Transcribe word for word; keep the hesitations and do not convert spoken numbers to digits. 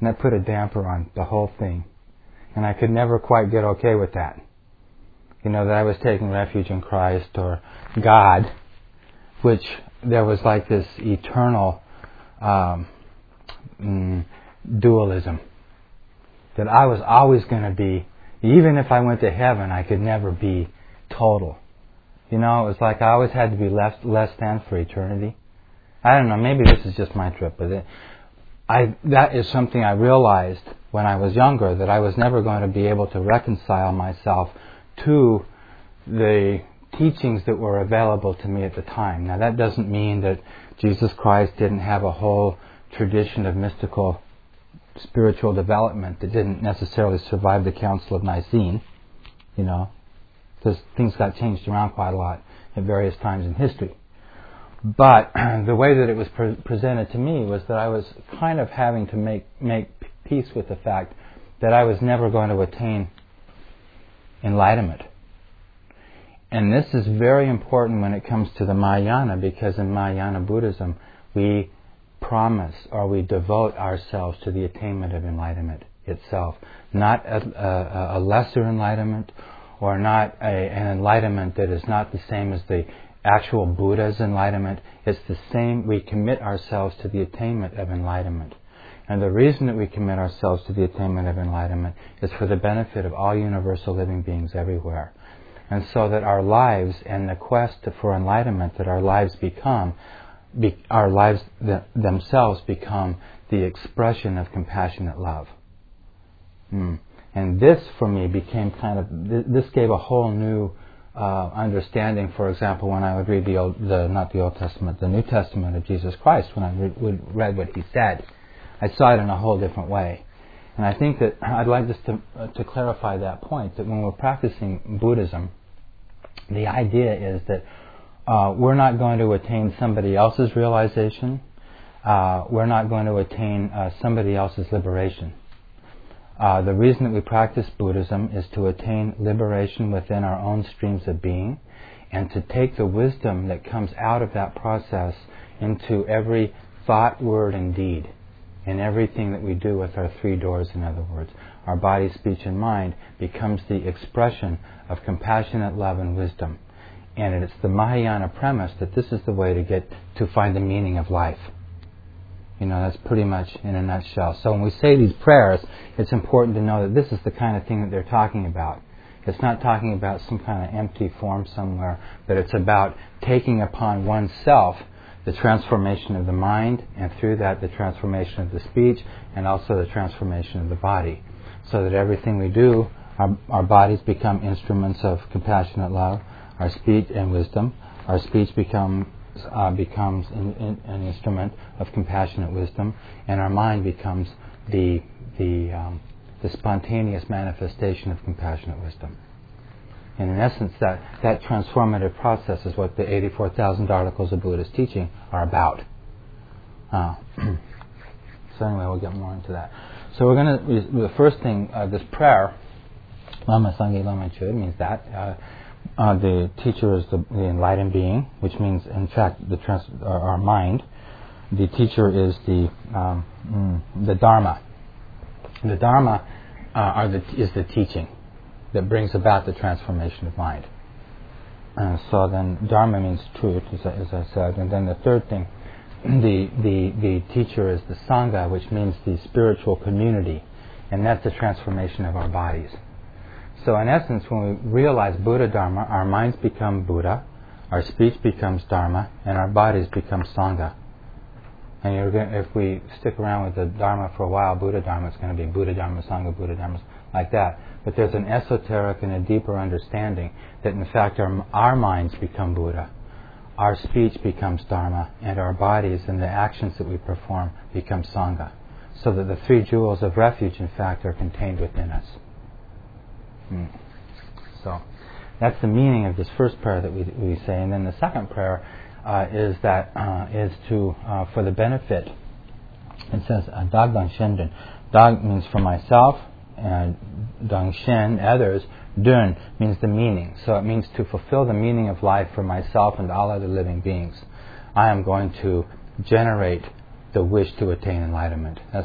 And that put a damper on the whole thing. And I could never quite get okay with that. You know, that I was taking refuge in Christ or God, which there was like this eternal um, mm, dualism. That I was always going to be, even if I went to heaven, I could never be total. You know, it was like I always had to be less, less than for eternity. I don't know, maybe this is just my trip with it. I, that is something I realized when I was younger, that I was never going to be able to reconcile myself to the teachings that were available to me at the time. Now that doesn't mean that Jesus Christ didn't have a whole tradition of mystical spiritual development that didn't necessarily survive the Council of Nicene, you know, because things got changed around quite a lot at various times in history. But the way that it was pre- presented to me was that I was kind of having to make make peace with the fact that I was never going to attain enlightenment. And this is very important when it comes to the Mahayana, because in Mahayana Buddhism we promise or we devote ourselves to the attainment of enlightenment itself. Not a, a, a lesser enlightenment, or not a, an enlightenment that is not the same as the actual Buddha's enlightenment. It's the same. We commit ourselves to the attainment of enlightenment. And the reason that we commit ourselves to the attainment of enlightenment is for the benefit of all universal living beings everywhere. And so that our lives and the quest for enlightenment, that our lives become, be, our lives th- themselves become the expression of compassionate love. Mm. And this, for me, became kind of, th- this gave a whole new uh, understanding. For example, when I would read the old, the not the Old Testament, the New Testament of Jesus Christ, when I re- would read what He said, I saw it in a whole different way. And I think that I'd like just to uh, to clarify that point, that when we're practicing Buddhism, the idea is that uh, we're not going to attain somebody else's realization. Uh, we're not going to attain uh, somebody else's liberation. Uh, the reason that we practice Buddhism is to attain liberation within our own streams of being, and to take the wisdom that comes out of that process into every thought, word, and deed, in everything that we do with our three doors. In other words, our body, speech, and mind becomes the expression of compassionate love and wisdom. And it's the Mahayana premise that this is the way to get to find the meaning of life. You know, that's pretty much in a nutshell. So when we say these prayers, it's important to know that this is the kind of thing that they're talking about. It's not talking about some kind of empty form somewhere, but it's about taking upon oneself the transformation of the mind, and through that the transformation of the speech, and also the transformation of the body. So that everything we do, our, our bodies become instruments of compassionate love, our speech and wisdom. Our speech become Uh, becomes in, in, an instrument of compassionate wisdom, and our mind becomes the the um, the spontaneous manifestation of compassionate wisdom. And in essence, that, that transformative process is what the eighty-four thousand articles of Buddhist teaching are about. Uh, so anyway, we'll get more into that. So we're going to, the first thing, uh, this prayer, Lama Sangye Lama Chud, means that. Uh, Uh, the teacher is the, the enlightened being, which means, in fact, the trans- our, our mind. The teacher is the um, mm, the Dharma. The Dharma uh, are the, is the teaching that brings about the transformation of mind. Uh, so then, Dharma means truth, as I, as I said. And then the third thing, the, the the teacher is the Sangha, which means the spiritual community, and that's the transformation of our bodies. So in essence, when we realize Buddha Dharma, our minds become Buddha, our speech becomes Dharma, and our bodies become Sangha. And you're going, if we stick around with the Dharma for a while, Buddha Dharma, it's going to be Buddha Dharma, Sangha, Buddha Dharma, like that. But there's an esoteric and a deeper understanding that in fact our, our minds become Buddha, our speech becomes Dharma, and our bodies and the actions that we perform become Sangha. So that the three jewels of refuge, in fact, are contained within us. Mm. So that's the meaning of this first prayer that we we say, and then the second prayer uh, is that uh, is to uh, for the benefit. It says Dag Dang Shen. Dag means for myself, and Dang Shen, others. Dun means the meaning. So it means to fulfill the meaning of life for myself and all other living beings. I am going to generate the wish to attain enlightenment. That's